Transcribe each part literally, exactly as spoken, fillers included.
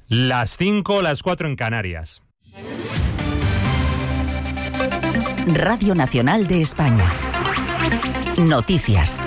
Las cinco, las cuatro en Canarias. Radio Nacional de España. Noticias.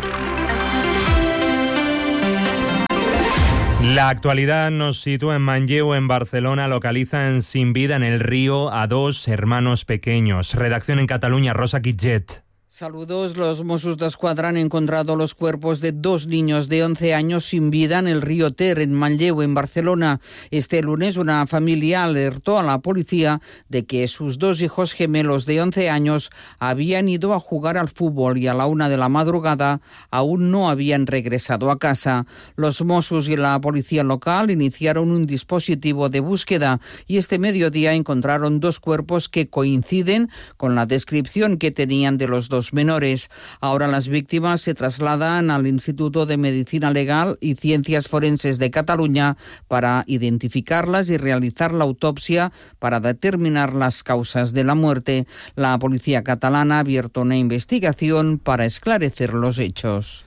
La actualidad nos sitúa en Manlleu, en Barcelona. Localizan sin vida en el río a dos hermanos pequeños. Redacción en Cataluña, Rosa Quitget. Saludos. Los Mossos d'Esquadra han encontrado los cuerpos de dos niños de once años sin vida en el río Ter, en Manlleu, en Barcelona. Este lunes una familia alertó a la policía de que sus dos hijos gemelos de once años habían ido a jugar al fútbol y a la una de la madrugada aún no habían regresado a casa. Los Mossos y la policía local iniciaron un dispositivo de búsqueda y este mediodía encontraron dos cuerpos que coinciden con la descripción que tenían de los dos menores. Ahora las víctimas se trasladan al Instituto de Medicina Legal y Ciencias Forenses de Cataluña para identificarlas y realizar la autopsia para determinar las causas de la muerte. La policía catalana ha abierto una investigación para esclarecer los hechos.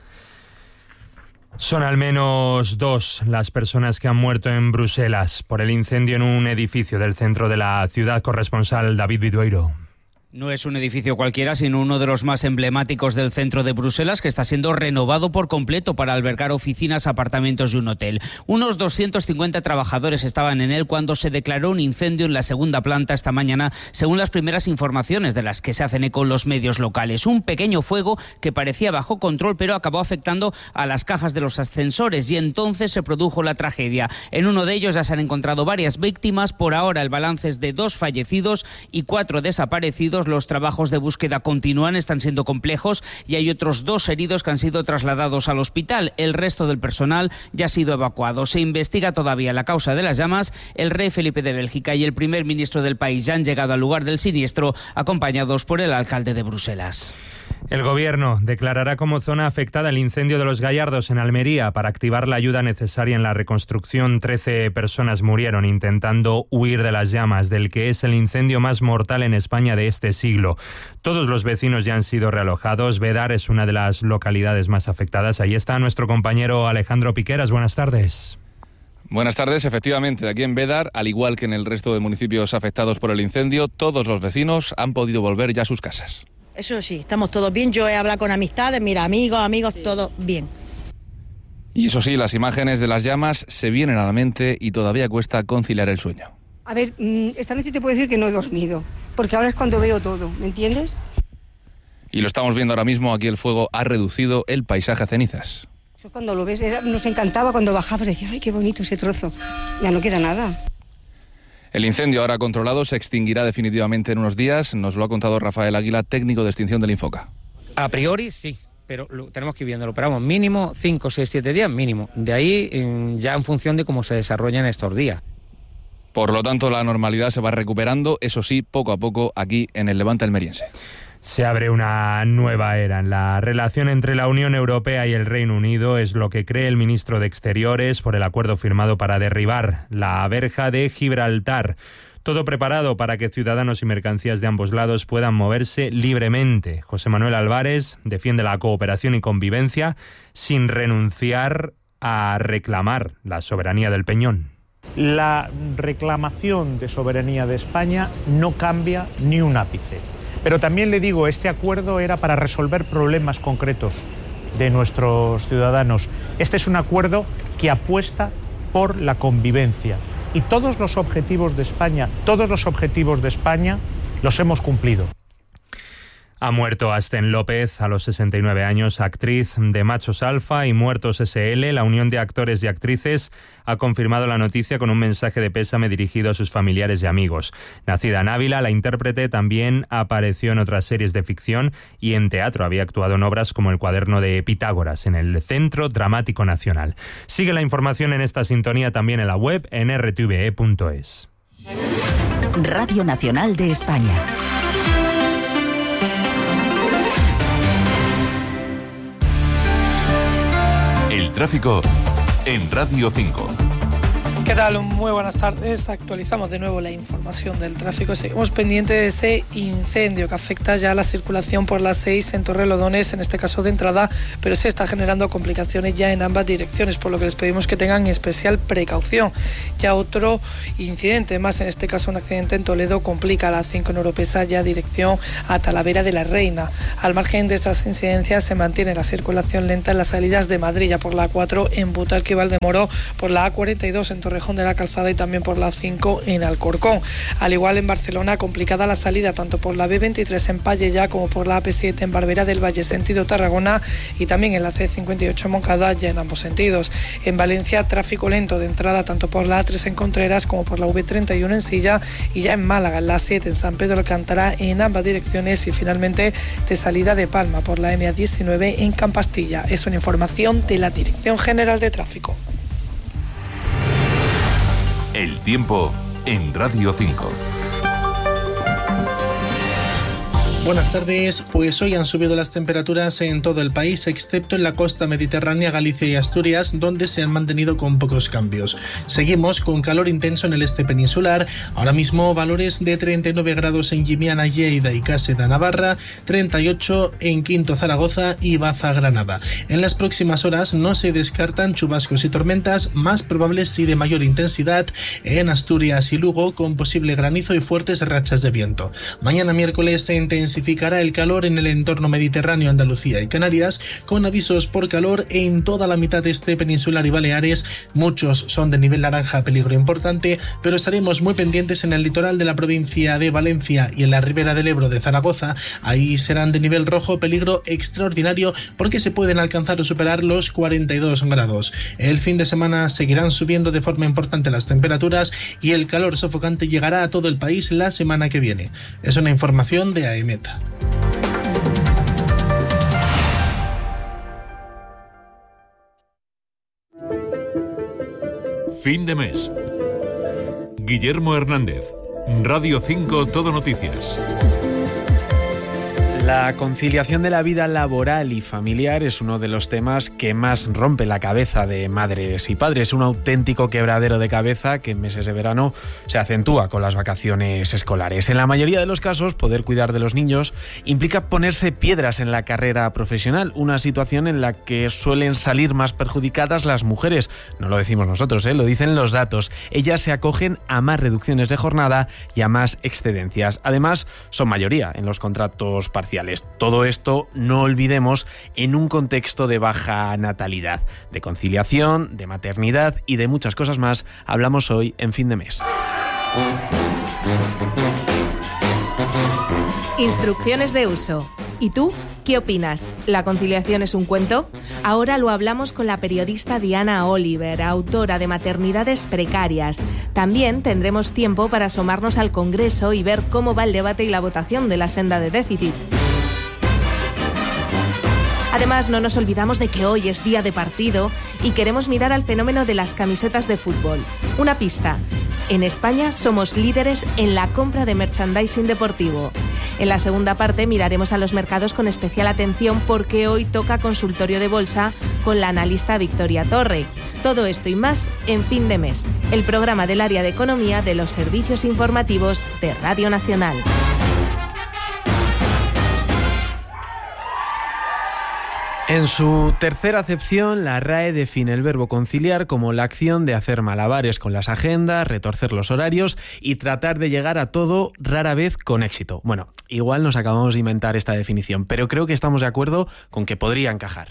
Son al menos dos las personas que han muerto en Bruselas por el incendio en un edificio del centro de la ciudad. Corresponsal David Vidueiro. No es un edificio cualquiera, sino uno de los más emblemáticos del centro de Bruselas, que está siendo renovado por completo para albergar oficinas, apartamentos y un hotel. Unos doscientos cincuenta trabajadores estaban en él cuando se declaró un incendio en la segunda planta esta mañana, según las primeras informaciones de las que se hacen eco los medios locales. Un pequeño fuego que parecía bajo control, pero acabó afectando a las cajas de los ascensores y entonces se produjo la tragedia. En uno de ellos ya se han encontrado varias víctimas. Por ahora el balance es de dos fallecidos y cuatro desaparecidos. Los trabajos de búsqueda continúan, están siendo complejos y hay otros dos heridos que han sido trasladados al hospital. El resto del personal ya ha sido evacuado. Se investiga todavía la causa de las llamas. El rey Felipe de Bélgica y el primer ministro del país ya han llegado al lugar del siniestro, acompañados por el alcalde de Bruselas. El Gobierno declarará como zona afectada el incendio de Los Gallardos en Almería para activar la ayuda necesaria en la reconstrucción. Trece personas murieron intentando huir de las llamas del que es el incendio más mortal en España de este siglo. Todos los vecinos ya han sido realojados. Bédar es una de las localidades más afectadas. Ahí está nuestro compañero Alejandro Piqueras. Buenas tardes. Buenas tardes. Efectivamente, aquí en Bédar, al igual que en el resto de municipios afectados por el incendio, todos los vecinos han podido volver ya a sus casas. Eso sí, estamos todos bien. Yo he hablado con amistades, mira, amigos, amigos, sí. Todo bien. Y eso sí, las imágenes de las llamas se vienen a la mente y todavía cuesta conciliar el sueño. A ver, esta noche te puedo decir que no he dormido, porque ahora es cuando veo todo, ¿me entiendes? Y lo estamos viendo ahora mismo, aquí el fuego ha reducido el paisaje a cenizas. Eso cuando lo ves, era, nos encantaba cuando bajabas, decías, ay, qué bonito ese trozo. Ya no queda nada. El incendio ahora controlado se extinguirá definitivamente en unos días, nos lo ha contado Rafael Águila, técnico de extinción del Infoca. A priori sí, pero lo, tenemos que ir viéndolo, pero vamos, mínimo cinco, seis, siete días, mínimo. De ahí en, ya en función de cómo se desarrollan estos días. Por lo tanto, la normalidad se va recuperando, eso sí, poco a poco aquí en el Levante almeriense. Se abre una nueva era en la relación entre la Unión Europea y el Reino Unido, es lo que cree el ministro de Exteriores por el acuerdo firmado para derribar la verja de Gibraltar. Todo preparado para que ciudadanos y mercancías de ambos lados puedan moverse libremente. José Manuel Álvarez defiende la cooperación y convivencia sin renunciar a reclamar la soberanía del Peñón. La reclamación de soberanía de España no cambia ni un ápice. Pero también le digo, este acuerdo era para resolver problemas concretos de nuestros ciudadanos. Este es un acuerdo que apuesta por la convivencia. Y todos los objetivos de España, todos los objetivos de España los hemos cumplido. Ha muerto Asten López a los sesenta y nueve años, actriz de Machos Alfa y Muertos ese ele. La Unión de Actores y Actrices ha confirmado la noticia con un mensaje de pésame dirigido a sus familiares y amigos. Nacida en Ávila, la intérprete también apareció en otras series de ficción y en teatro. Había actuado en obras como El cuaderno de Pitágoras en el Centro Dramático Nacional. Sigue la información en esta sintonía también en la web en erre te ve e punto es. Radio Nacional de España. El tráfico en Radio cinco. ¿Qué tal? Muy buenas tardes. Actualizamos de nuevo la información del tráfico. Seguimos pendientes de ese incendio que afecta ya la circulación por las seis en Torrelodones, en este caso de entrada, pero se está generando complicaciones ya en ambas direcciones, por lo que les pedimos que tengan especial precaución. Ya otro incidente más, en este caso un accidente en Toledo, complica la cinco en Oropesa, ya dirección a Talavera de la Reina. Al margen de estas incidencias se mantiene la circulación lenta en las salidas de Madrid, ya por la A cuatro en Butalque y Valdemoro, por la A cuarenta y dos en Torrejón de la Calzada y también por la cinco en Alcorcón. Al igual en Barcelona, complicada la salida tanto por la B veintitrés en Pallejà como por la A P siete en Barberá del Valle sentido Tarragona, y también en la C cincuenta y ocho en Moncada, ya en ambos sentidos. En Valencia, tráfico lento de entrada tanto por la A tres en Contreras como por la V treinta y uno en Silla, y ya en Málaga, en la siete en San Pedro Alcántara en ambas direcciones, y finalmente de salida de Palma por la M A diecinueve en Campastilla. Es una información de la Dirección General de Tráfico. El tiempo en Radio cinco. Buenas tardes, pues hoy han subido las temperaturas en todo el país, excepto en la costa mediterránea, Galicia y Asturias, donde se han mantenido con pocos cambios. Seguimos con calor intenso en el este peninsular, ahora mismo valores de treinta y nueve grados en Llimiana, Lleida y Cáseda, Navarra, treinta y ocho en Quinto, Zaragoza y Baza, Granada. En las próximas horas no se descartan chubascos y tormentas, más probables y de mayor intensidad en Asturias y Lugo, con posible granizo y fuertes rachas de viento. Mañana miércoles se intensificará el calor en el entorno mediterráneo, Andalucía y Canarias, con avisos por calor en toda la mitad este peninsular y Baleares. Muchos son de nivel naranja, peligro importante, pero estaremos muy pendientes en el litoral de la provincia de Valencia y en la ribera del Ebro de Zaragoza. Ahí serán de nivel rojo, peligro extraordinario, porque se pueden alcanzar o superar los cuarenta y dos grados. El fin de semana seguirán subiendo de forma importante las temperaturas y el calor sofocante llegará a todo el país la semana que viene. Es una información de A E M E T. Fin de mes. Guillermo Hernández, Radio cinco Todo Noticias. La conciliación de la vida laboral y familiar es uno de los temas que más rompe la cabeza de madres y padres. Un auténtico quebradero de cabeza que en meses de verano se acentúa con las vacaciones escolares. En la mayoría de los casos, poder cuidar de los niños implica ponerse piedras en la carrera profesional, una situación en la que suelen salir más perjudicadas las mujeres. No lo decimos nosotros, ¿eh? Lo dicen los datos. Ellas se acogen a más reducciones de jornada y a más excedencias. Además, son mayoría en los contratos parciales. Todo esto, no olvidemos, en un contexto de baja natalidad, de conciliación, de maternidad y de muchas cosas más, hablamos hoy en Fin de Mes. Instrucciones de uso. ¿Y tú? ¿Qué opinas? ¿La conciliación es un cuento? Ahora lo hablamos con la periodista Diana Oliver, autora de Maternidades Precarias. También tendremos tiempo para asomarnos al Congreso y ver cómo va el debate y la votación de la senda de déficit. Además, no nos olvidamos de que hoy es día de partido y queremos mirar al fenómeno de las camisetas de fútbol. Una pista: en España somos líderes en la compra de merchandising deportivo. En la segunda parte miraremos a los mercados con especial atención porque hoy toca consultorio de bolsa con la analista Victoria Torre. Todo esto y más en Fin de Mes, el programa del área de economía de los servicios informativos de Radio Nacional. En su tercera acepción, la R A E define el verbo conciliar como la acción de hacer malabares con las agendas, retorcer los horarios y tratar de llegar a todo, rara vez con éxito. Bueno, igual nos acabamos de inventar esta definición, pero creo que estamos de acuerdo con que podría encajar.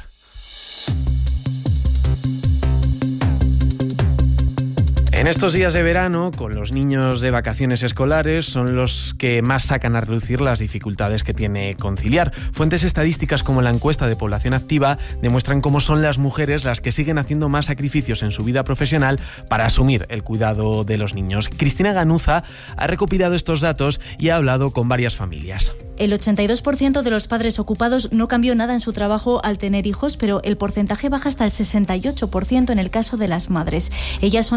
En estos días de verano, con los niños de vacaciones escolares, son los que más sacan a relucir las dificultades que tiene conciliar. Fuentes estadísticas como la encuesta de población activa demuestran cómo son las mujeres las que siguen haciendo más sacrificios en su vida profesional para asumir el cuidado de los niños. Cristina Ganuza ha recopilado estos datos y ha hablado con varias familias. El ochenta y dos por ciento de los padres ocupados no cambió nada en su trabajo al tener hijos, pero el porcentaje baja hasta el sesenta y ocho por ciento en el caso de las madres. Ellas son las que siguen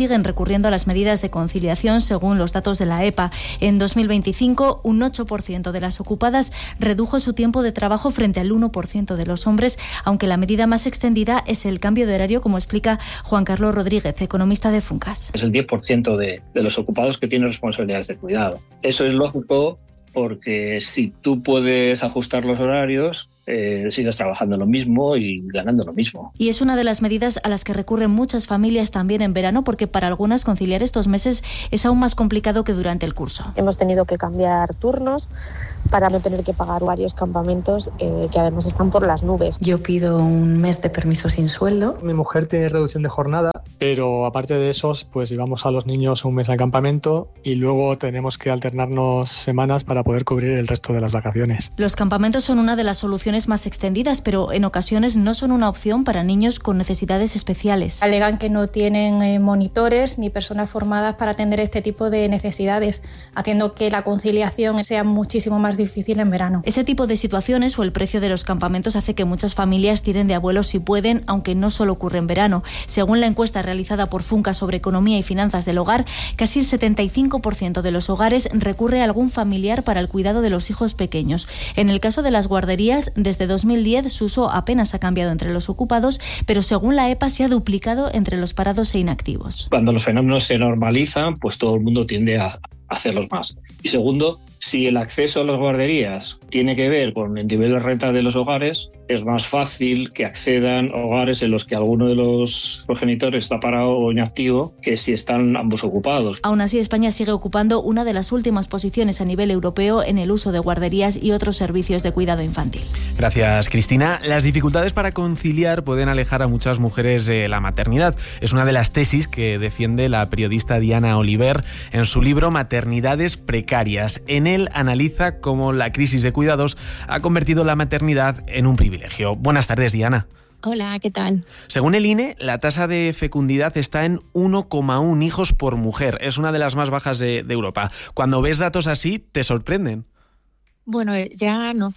siguen recurriendo a las medidas de conciliación según los datos de la E P A. En dos mil veinticinco, un ocho por ciento de las ocupadas redujo su tiempo de trabajo frente al uno por ciento de los hombres, aunque la medida más extendida es el cambio de horario, como explica Juan Carlos Rodríguez, economista de Funcas. Es el diez por ciento de, de los ocupados que tienen responsabilidades de cuidado. Eso es lógico porque si tú puedes ajustar los horarios, Eh, sigues trabajando lo mismo y ganando lo mismo. Y es una de las medidas a las que recurren muchas familias también en verano, porque para algunas conciliar estos meses es aún más complicado que durante el curso. Hemos tenido que cambiar turnos para no tener que pagar varios campamentos eh, que además están por las nubes. Yo pido un mes de permiso sin sueldo. Mi mujer tiene reducción de jornada, pero aparte de eso, pues llevamos a los niños un mes al campamento y luego tenemos que alternarnos semanas para poder cubrir el resto de las vacaciones. Los campamentos son una de las soluciones más extendidas, pero en ocasiones no son una opción para niños con necesidades especiales. Alegan que no tienen eh, monitores ni personas formadas para atender este tipo de necesidades, haciendo que la conciliación sea muchísimo más difícil en verano. Ese tipo de situaciones o el precio de los campamentos hace que muchas familias tiren de abuelos si pueden, aunque no solo ocurre en verano. Según la encuesta realizada por Funca sobre economía y finanzas del hogar, casi el setenta y cinco por ciento de los hogares recurre a algún familiar para el cuidado de los hijos pequeños. En el caso de las guarderías, desde dos mil diez su uso apenas ha cambiado entre los ocupados, pero según la E P A se ha duplicado entre los parados e inactivos. Cuando los fenómenos se normalizan, pues todo el mundo tiende a hacerlos más. Y segundo, si el acceso a las guarderías tiene que ver con el nivel de renta de los hogares, es más fácil que accedan hogares en los que alguno de los progenitores está parado o inactivo que si están ambos ocupados. Aún así, España sigue ocupando una de las últimas posiciones a nivel europeo en el uso de guarderías y otros servicios de cuidado infantil. Gracias, Cristina. Las dificultades para conciliar pueden alejar a muchas mujeres de la maternidad. Es una de las tesis que defiende la periodista Diana Oliver en su libro Maternidades precarias. En él analiza cómo la crisis de cuidados ha convertido la maternidad en un privilegio. Buenas tardes, Diana. Hola, ¿qué tal? Según el I N E, la tasa de fecundidad está en uno coma uno hijos por mujer. Es una de las más bajas de, de Europa. Cuando ves datos así, ¿te sorprenden? Bueno, ya no.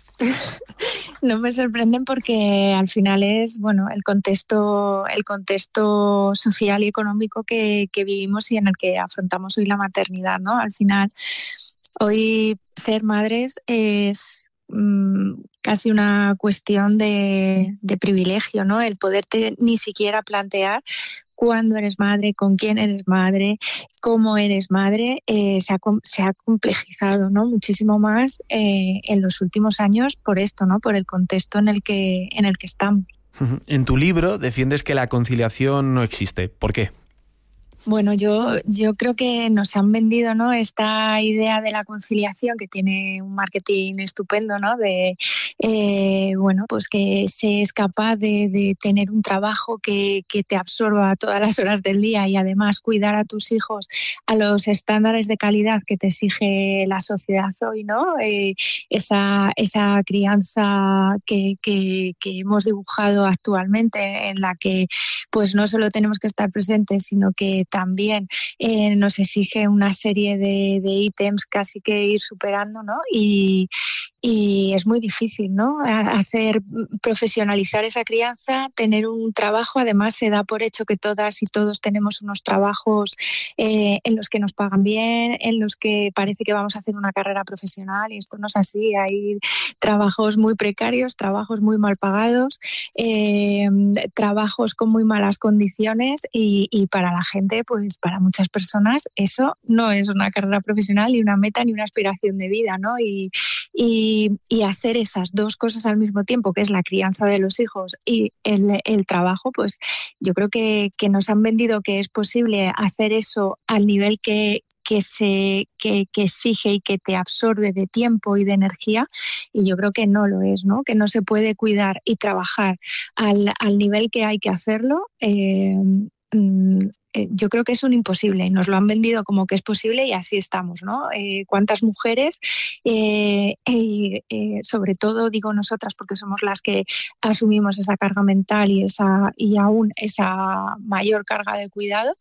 No me sorprenden porque al final es, bueno, el contexto, el contexto social y económico que, que vivimos y en el que afrontamos hoy la maternidad, ¿no? Al final, hoy ser madres es mmm, casi una cuestión de, de privilegio, ¿no? El poderte ni siquiera plantear cuándo eres madre, con quién eres madre, cómo eres madre, eh, se, ha, se ha complejizado, ¿no? Muchísimo más eh, en los últimos años por esto, ¿no? Por el contexto en el que, en el que estamos. En tu libro defiendes que la conciliación no existe. ¿Por qué? Bueno, yo, yo creo que nos han vendido, ¿no?, esta idea de la conciliación que tiene un marketing estupendo, ¿no?, de eh, bueno, pues que se es capaz de, de tener un trabajo que, que te absorba todas las horas del día y además cuidar a tus hijos a los estándares de calidad que te exige la sociedad hoy, ¿no? Eh, esa, esa crianza que, que, que hemos dibujado actualmente, en la que pues no solo tenemos que estar presentes, sino que también eh, nos exige una serie de, de ítems casi que ir superando, ¿no? Y, y es muy difícil, ¿no? Hacer, profesionalizar esa crianza, tener un trabajo. Además, se da por hecho que todas y todos tenemos unos trabajos eh, en los que nos pagan bien, en los que parece que vamos a hacer una carrera profesional, y esto no es así. Hay trabajos muy precarios, trabajos muy mal pagados, eh, trabajos con muy malas condiciones y, y para la gente, pues para muchas personas, eso no es una carrera profesional, ni una meta, ni una aspiración de vida, ¿no? Y, y, y hacer esas dos cosas al mismo tiempo, que es la crianza de los hijos y el, el trabajo, pues yo creo que, que nos han vendido que es posible hacer eso al nivel que, que, se, que, que exige y que te absorbe de tiempo y de energía, y yo creo que no lo es, ¿no? Que no se puede cuidar y trabajar al, al nivel que hay que hacerlo. Eh, mm, Yo creo que es un imposible y nos lo han vendido como que es posible y así estamos, ¿no? Eh, ¿Cuántas mujeres, eh, eh, eh, sobre todo digo nosotras porque somos las que asumimos esa carga mental y, esa, y aún esa mayor carga de cuidado,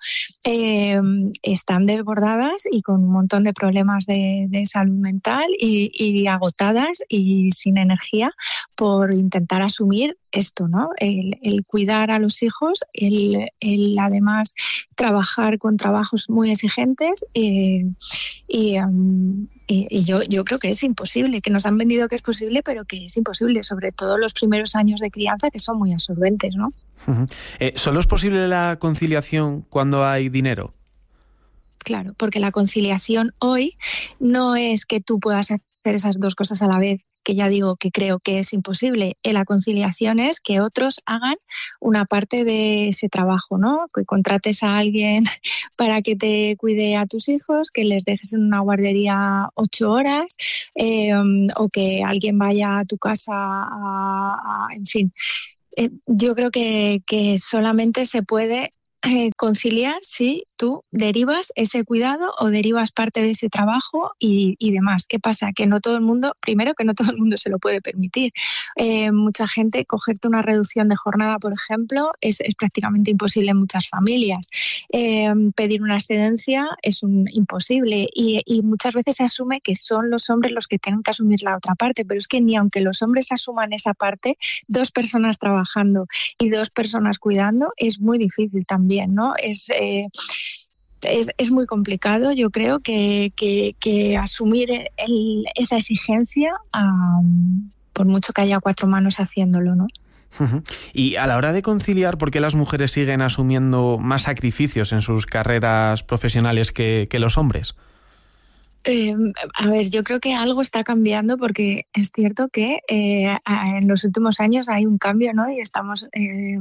eh, están desbordadas y con un montón de problemas de, de salud mental y, y agotadas y sin energía por intentar asumir esto, ¿no? El, el cuidar a los hijos, el, el además trabajar con trabajos muy exigentes eh, y, um, y, y yo, yo creo que es imposible, que nos han vendido que es posible, pero que es imposible, sobre todo los primeros años de crianza que son muy absorbentes, ¿no? Uh-huh. Eh, ¿Solo es posible la conciliación cuando hay dinero? Claro, porque la conciliación hoy no es que tú puedas hacer esas dos cosas a la vez, que ya digo que creo que es imposible. La conciliación es que otros hagan una parte de ese trabajo, ¿no? Que contrates a alguien para que te cuide a tus hijos, que les dejes en una guardería ocho horas, eh, o que alguien vaya a tu casa a, a en fin. Eh, yo creo que, que solamente se puede eh, conciliar si tú derivas ese cuidado o derivas parte de ese trabajo y, y demás. ¿Qué pasa? Que no todo el mundo, primero que no todo el mundo se lo puede permitir. Eh, mucha gente, cogerte una reducción de jornada, por ejemplo, es, es prácticamente imposible en muchas familias. Eh, pedir una excedencia es un imposible y, y muchas veces se asume que son los hombres los que tienen que asumir la otra parte, pero es que ni aunque los hombres asuman esa parte, dos personas trabajando y dos personas cuidando es muy difícil también, ¿no? Es... Eh, Es, es muy complicado, yo creo, que, que, que asumir el, esa exigencia, um, por mucho que haya cuatro manos haciéndolo, ¿no? Uh-huh. Y a la hora de conciliar, ¿por qué las mujeres siguen asumiendo más sacrificios en sus carreras profesionales que, que los hombres? Eh, a ver, yo creo que algo está cambiando porque es cierto que eh, en los últimos años hay un cambio, ¿no? Y estamos... Eh,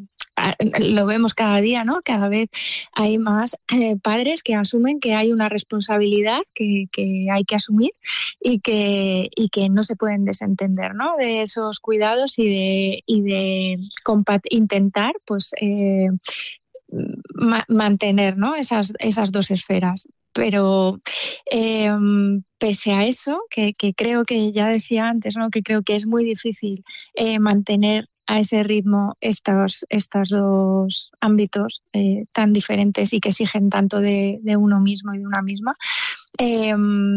lo vemos cada día, ¿no? Cada vez hay más eh, padres que asumen que hay una responsabilidad que, que hay que asumir y que, y que no se pueden desentender, ¿no? De esos cuidados y de, y de compat- intentar pues, eh, ma- mantener, ¿no? esas, esas dos esferas. Pero eh, pese a eso, que, que creo que ya decía antes, ¿no? Que creo que es muy difícil eh, mantener a ese ritmo estos, estos dos ámbitos eh, tan diferentes y que exigen tanto de, de uno mismo y de una misma. Eh,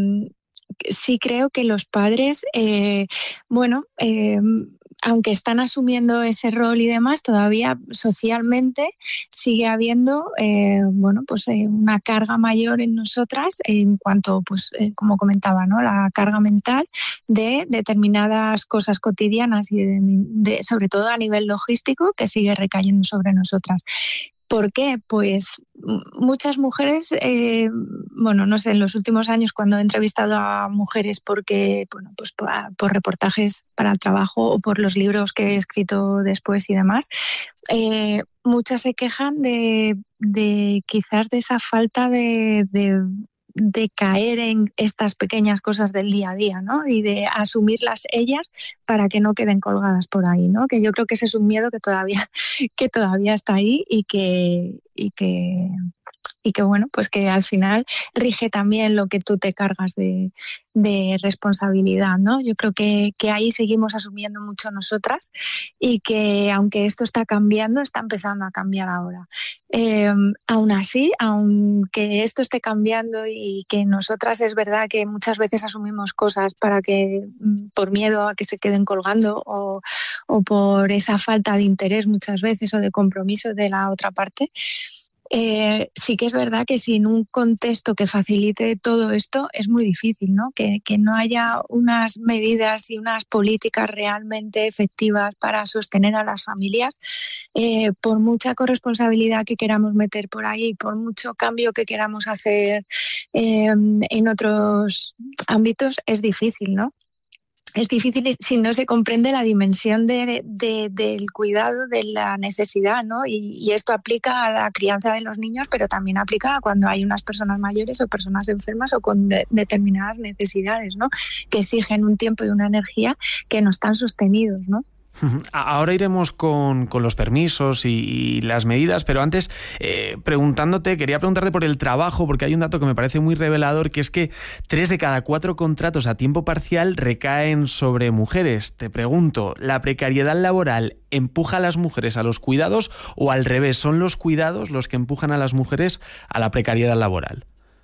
sí creo que los padres, eh, bueno, eh, aunque están asumiendo ese rol y demás, todavía socialmente sigue habiendo eh, bueno, pues, eh, una carga mayor en nosotras en cuanto, pues, eh, como comentaba, ¿no? La carga mental de determinadas cosas cotidianas y de, de, sobre todo a nivel logístico, que sigue recayendo sobre nosotras. ¿Por qué? Pues muchas mujeres, eh, bueno, no sé, en los últimos años cuando he entrevistado a mujeres porque, bueno, pues por, por reportajes para el trabajo o por los libros que he escrito después y demás, eh, muchas se quejan de, de quizás de esa falta de, de de caer en estas pequeñas cosas del día a día, ¿no? Y de asumirlas ellas para que no queden colgadas por ahí, ¿no? Que yo creo que ese es un miedo que todavía, que todavía está ahí y que, y que, y que bueno, pues que al final rige también lo que tú te cargas de, de responsabilidad, ¿no? Yo creo que, que ahí seguimos asumiendo mucho nosotras y que aunque esto está cambiando, está empezando a cambiar ahora. Eh, aún así, aunque esto esté cambiando y que nosotras es verdad que muchas veces asumimos cosas para que por miedo a que se queden colgando o, o por esa falta de interés muchas veces o de compromiso de la otra parte, Eh, sí que es verdad que sin un contexto que facilite todo esto es muy difícil, ¿no? Que, que no haya unas medidas y unas políticas realmente efectivas para sostener a las familias, eh, por mucha corresponsabilidad que queramos meter por ahí, por mucho cambio que queramos hacer eh, en otros ámbitos, es difícil, ¿no? Es difícil si no se comprende la dimensión de, de, del cuidado, de la necesidad, ¿no? Y, y esto aplica a la crianza de los niños, pero también aplica a cuando hay unas personas mayores o personas enfermas o con de, determinadas necesidades, ¿no? Que exigen un tiempo y una energía que no están sostenidos, ¿no? Ahora iremos con, con los permisos y, y las medidas, pero antes, eh, preguntándote, quería preguntarte por el trabajo, porque hay un dato que me parece muy revelador, que es que tres de cada cuatro contratos a tiempo parcial recaen sobre mujeres. Te pregunto, ¿la precariedad laboral empuja a las mujeres a los cuidados o al revés, son los cuidados los que empujan a las mujeres a la precariedad laboral?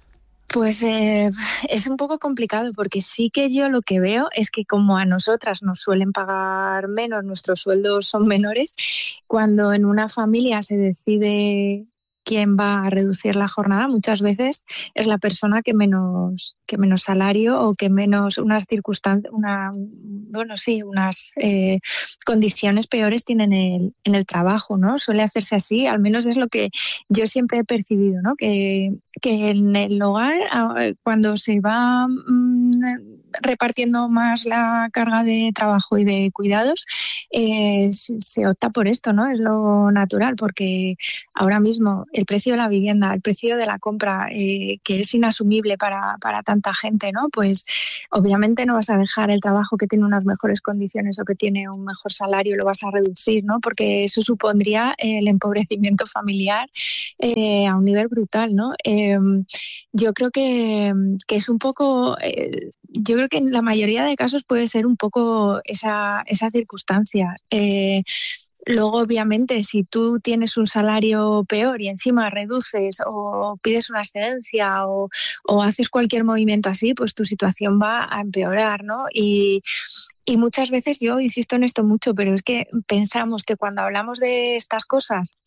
Pues eh, es un poco complicado porque sí que yo lo que veo es que como a nosotras nos suelen pagar menos, nuestros sueldos son menores, cuando en una familia se decide quién va a reducir la jornada, muchas veces es la persona que menos, que menos salario o que menos unas circunstancias, una, bueno, sí, unas eh, condiciones peores tienen en el, en el trabajo, ¿no? Suele hacerse así, al menos es lo que yo siempre he percibido, ¿no? Que, que en el hogar, cuando se va mmm, repartiendo más la carga de trabajo y de cuidados, eh, se, se opta por esto, ¿no? Es lo natural, porque ahora mismo el precio de la vivienda, el precio de la compra, eh, que es inasumible para, para tanta gente, ¿no? Pues obviamente no vas a dejar el trabajo que tiene unas mejores condiciones o que tiene un mejor salario, lo vas a reducir, ¿no? Porque eso supondría el empobrecimiento familiar eh, a un nivel brutal, ¿no? Eh, yo creo que, que es un poco... Eh, yo creo que en la mayoría de casos puede ser un poco esa, esa circunstancia. Eh, Luego, obviamente, si tú tienes un salario peor y encima reduces o pides una excedencia o, o haces cualquier movimiento así, pues tu situación va a empeorar, ¿no? Y, y muchas veces, yo insisto en esto mucho, pero es que pensamos que cuando hablamos de estas cosas,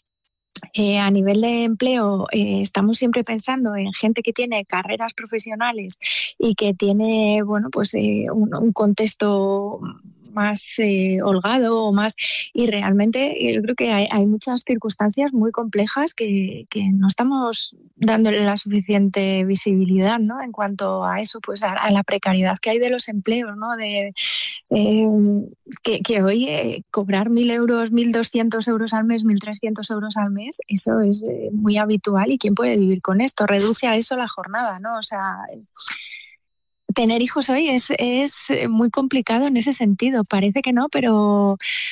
Eh, a nivel de empleo, eh, estamos siempre pensando en gente que tiene carreras profesionales y que tiene, bueno, pues eh, un, un contexto más eh, holgado o más, y realmente yo creo que hay, hay muchas circunstancias muy complejas que, que no estamos dándole la suficiente visibilidad, ¿no? En cuanto a eso, pues a, a la precariedad que hay de los empleos, ¿no? De eh, que, que hoy eh, cobrar mil euros, mil doscientos euros al mes, mil trescientos euros al mes, eso es eh, muy habitual, y quién puede vivir con esto. Reduce a eso la jornada, ¿no? O sea, es, tener hijos hoy es, es muy complicado en ese sentido. Parece que no, pero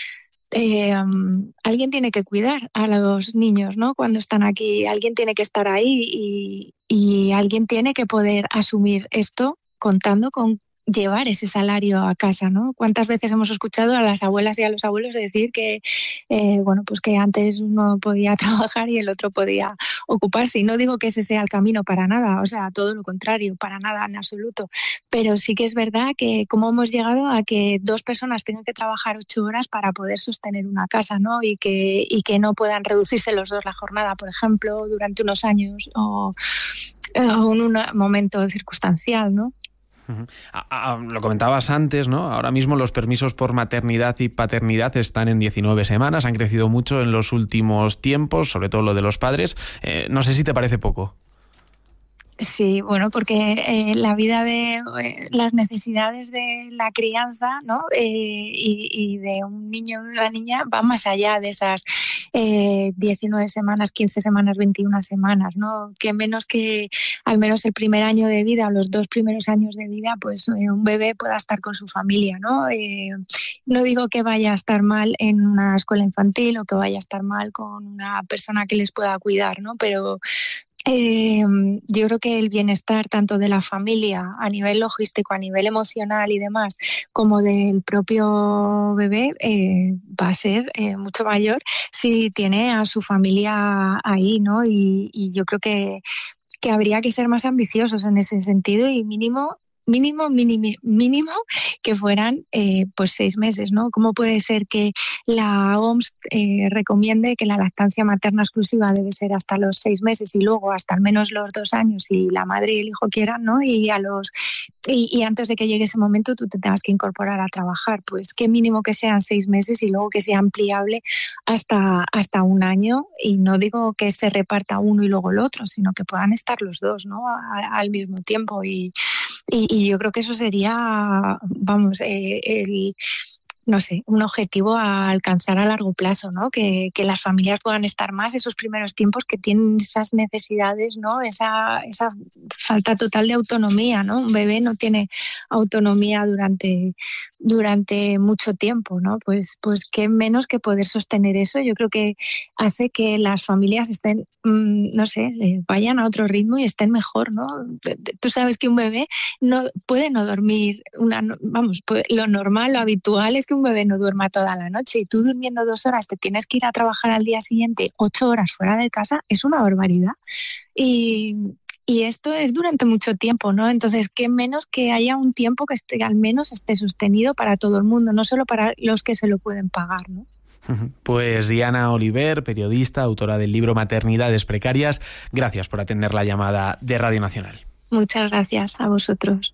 eh, um, alguien tiene que cuidar a los niños, ¿no? Cuando están aquí, alguien tiene que estar ahí y, y alguien tiene que poder asumir esto contando con llevar ese salario a casa, ¿no? ¿Cuántas veces hemos escuchado a las abuelas y a los abuelos decir que, eh, bueno, pues que antes uno podía trabajar y el otro podía ocuparse? Y no digo que ese sea el camino para nada, o sea, todo lo contrario, para nada en absoluto. Pero sí que es verdad que cómo hemos llegado a que dos personas tengan que trabajar ocho horas para poder sostener una casa, ¿no? Y que, y que no puedan reducirse los dos la jornada, por ejemplo, durante unos años o, o en un momento circunstancial, ¿no? Uh-huh. Ah, ah, lo comentabas antes, ¿no? Ahora mismo los permisos por maternidad y paternidad están en diecinueve semanas, han crecido mucho en los últimos tiempos, sobre todo lo de los padres. Eh, no sé si te parece poco. Sí, bueno, porque eh, la vida de eh, las necesidades de la crianza, ¿no? Eh, y, y de un niño o una niña van más allá de esas eh, diecinueve semanas, quince semanas, veintiuna semanas, ¿no? Que menos que al menos el primer año de vida o los dos primeros años de vida, pues eh, un bebé pueda estar con su familia, ¿no? Eh, no digo que vaya a estar mal en una escuela infantil o que vaya a estar mal con una persona que les pueda cuidar, ¿no? Pero Eh, yo creo que el bienestar tanto de la familia a nivel logístico, a nivel emocional y demás, como del propio bebé, eh, va a ser eh, mucho mayor si tiene a su familia ahí, ¿no? Y, y yo creo que, que habría que ser más ambiciosos en ese sentido y mínimo mínimo, mínimo, mínimo que fueran eh, pues seis meses, ¿no? ¿Cómo puede ser que la O M S eh, recomiende que la lactancia materna exclusiva debe ser hasta los seis meses y luego hasta al menos los dos años si la madre y el hijo quieran, ¿no? Y a los y, y antes de que llegue ese momento tú te tengas que incorporar a trabajar, pues qué mínimo que sean seis meses y luego que sea ampliable hasta, hasta un año, y no digo que se reparta uno y luego el otro, sino que puedan estar los dos, ¿no? A, al mismo tiempo y Y, y yo creo que eso sería, vamos, eh, el, no sé, un objetivo a alcanzar a largo plazo, ¿no? Que, que las familias puedan estar más esos primeros tiempos que tienen esas necesidades, ¿no? Esa, esa falta total de autonomía, ¿no? Un bebé no tiene autonomía durante, durante mucho tiempo, ¿no? Pues, pues qué menos que poder sostener eso. Yo creo que hace que las familias estén, mmm, no sé, eh, vayan a otro ritmo y estén mejor, ¿no? Tú sabes que un bebé no puede no dormir, una, vamos, puede, lo normal, lo habitual es que un bebé no duerma toda la noche y tú durmiendo dos horas te tienes que ir a trabajar al día siguiente ocho horas fuera de casa, es una barbaridad. Y, y esto es durante mucho tiempo, ¿no? Entonces, qué menos que haya un tiempo que esté, al menos esté sostenido para todo el mundo, no solo para los que se lo pueden pagar, ¿no? Pues Diana Oliver, periodista, autora del libro Maternidades Precarias, gracias por atender la llamada de Radio Nacional. Muchas gracias a vosotros.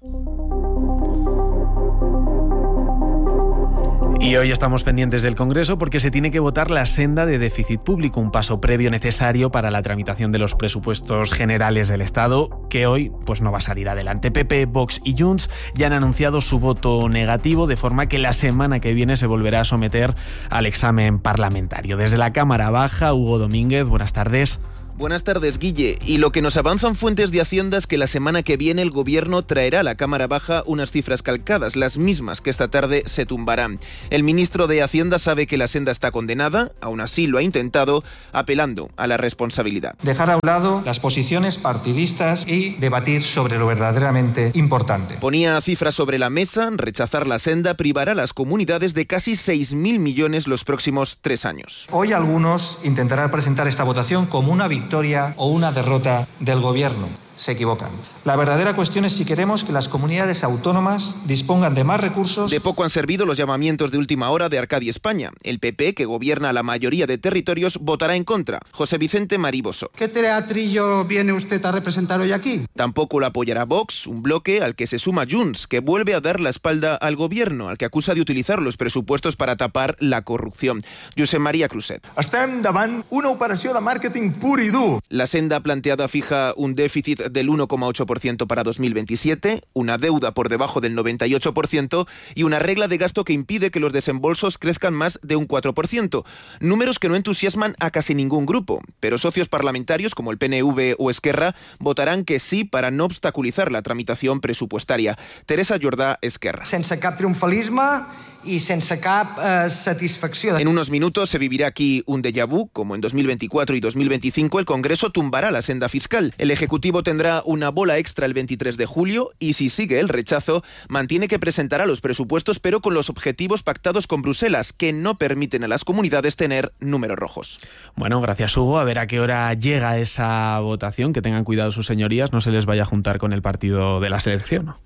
Y hoy estamos pendientes del Congreso porque se tiene que votar la senda de déficit público, un paso previo necesario para la tramitación de los presupuestos generales del Estado, que hoy pues no va a salir adelante. P P, Vox y Junts ya han anunciado su voto negativo, de forma que la semana que viene se volverá a someter al examen parlamentario. Desde la Cámara Baja, Hugo Domínguez, buenas tardes. Buenas tardes, Guille. Y lo que nos avanzan fuentes de Hacienda es que la semana que viene el Gobierno traerá a la Cámara Baja unas cifras calcadas, las mismas que esta tarde se tumbarán. El ministro de Hacienda sabe que la senda está condenada, aún así lo ha intentado, apelando a la responsabilidad. Dejar a un lado las posiciones partidistas y debatir sobre lo verdaderamente importante. Ponía cifras sobre la mesa, rechazar la senda privará a las comunidades de casi seis mil millones los próximos tres años. Hoy algunos intentarán presentar esta votación como una victoria victoria o una derrota del Gobierno. Se equivocan. La verdadera cuestión es si queremos que las comunidades autónomas dispongan de más recursos. De poco han servido los llamamientos de última hora de Arcadi España. El P P, que gobierna la mayoría de territorios, votará en contra. José Vicente Mariboso. ¿Qué teatrillo viene usted a representar hoy aquí? Tampoco lo apoyará Vox, un bloque al que se suma Junts, que vuelve a dar la espalda al Gobierno, al que acusa de utilizar los presupuestos para tapar la corrupción. Josep María Cruzet. Estem davant una operació de màrqueting pur i dur. La senda planteada fija un déficit del uno coma ocho por ciento para dos mil veintisiete, una deuda por debajo del noventa y ocho por ciento y una regla de gasto que impide que los desembolsos crezcan más de un cuatro por ciento. Números que no entusiasman a casi ningún grupo, pero socios parlamentarios como el P N V o Esquerra votarán que sí para no obstaculizar la tramitación presupuestaria. Teresa Jordà, Esquerra. Sense cap triomfalisme y sense cap eh, satisfacció. En unos minutos se vivirá aquí un déjà vu, como en dos mil veinticuatro y dos mil veinticinco el Congreso tumbará la senda fiscal. El Ejecutivo tendrá una bola extra el veintitrés de julio y si sigue el rechazo, mantiene que presentará los presupuestos pero con los objetivos pactados con Bruselas, que no permiten a las comunidades tener números rojos. Bueno, gracias Hugo. A ver a qué hora llega esa votación, que tengan cuidado sus señorías, no se les vaya a juntar con el partido de la selección, ¿no?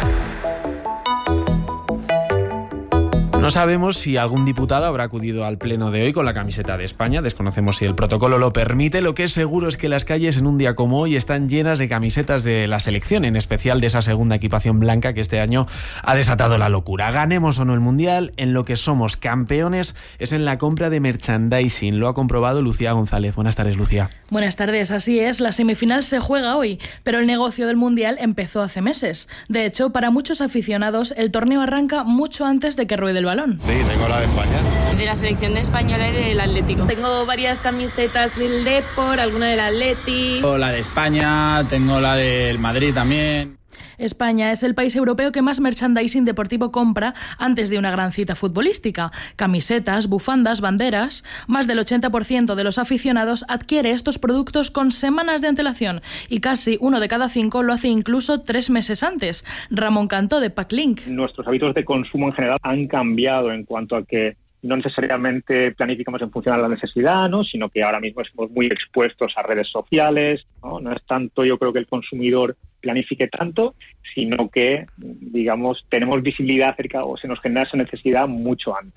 No sabemos si algún diputado habrá acudido al pleno de hoy con la camiseta de España. Desconocemos si el protocolo lo permite. Lo que es seguro es que las calles en un día como hoy están llenas de camisetas de la selección, en especial de esa segunda equipación blanca que este año ha desatado la locura. Ganemos o no el Mundial, en lo que somos campeones es en la compra de merchandising. Lo ha comprobado Lucía González. Buenas tardes, Lucía. Buenas tardes, así es. La semifinal se juega hoy, pero el negocio del Mundial empezó hace meses. De hecho, para muchos aficionados, el torneo arranca mucho antes de que ruede el balón. Sí, tengo la de España. De la selección española y del Atlético. Tengo varias camisetas del Depor, alguna del Atleti. Tengo la de España, tengo la del Madrid también. España es el país europeo que más merchandising deportivo compra antes de una gran cita futbolística. Camisetas, bufandas, banderas. Más del ochenta por ciento de los aficionados adquiere estos productos con semanas de antelación y casi uno de cada cinco lo hace incluso tres meses antes. Ramón Cantó, de Packlink. Nuestros hábitos de consumo en general han cambiado en cuanto a que no necesariamente planificamos en función a la necesidad, ¿no? Sino que ahora mismo estamos muy expuestos a redes sociales, ¿no? No es tanto, yo creo, que el consumidor planifique tanto, sino que, digamos, tenemos visibilidad acerca o se nos genera esa necesidad mucho antes.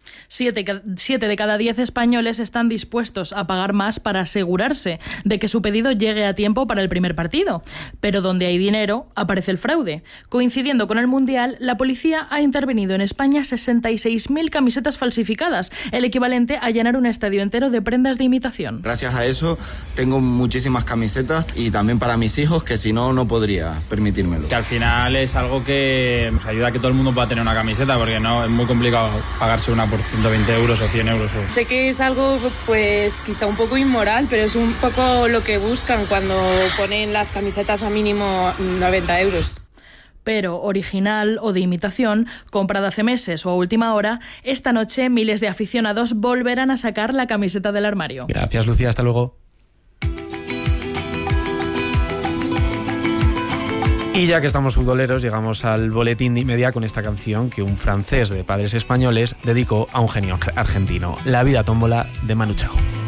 Siete, siete de cada diez españoles están dispuestos a pagar más para asegurarse de que su pedido llegue a tiempo para el primer partido. Pero donde hay dinero, aparece el fraude. Coincidiendo con el Mundial, la policía ha intervenido en España sesenta y seis mil camisetas falsificadas, el equivalente a llenar un estadio entero de prendas de imitación. Gracias a eso tengo muchísimas camisetas y también para mis hijos, que si no, no podría permitírmelo. Que al final es algo que nos ayuda a que todo el mundo pueda tener una camiseta, porque no es muy complicado pagarse una por ciento veinte euros o cien euros. Sé que es algo pues quizá un poco inmoral, pero es un poco lo que buscan cuando ponen las camisetas a mínimo noventa euros. Pero original o de imitación, comprada hace meses o a última hora, esta noche miles de aficionados volverán a sacar la camiseta del armario. Gracias, Lucía, hasta luego. Y ya que estamos futboleros, llegamos al boletín de Imedia con esta canción que un francés de padres españoles dedicó a un genio argentino, La vida tómbola de Manu Chao.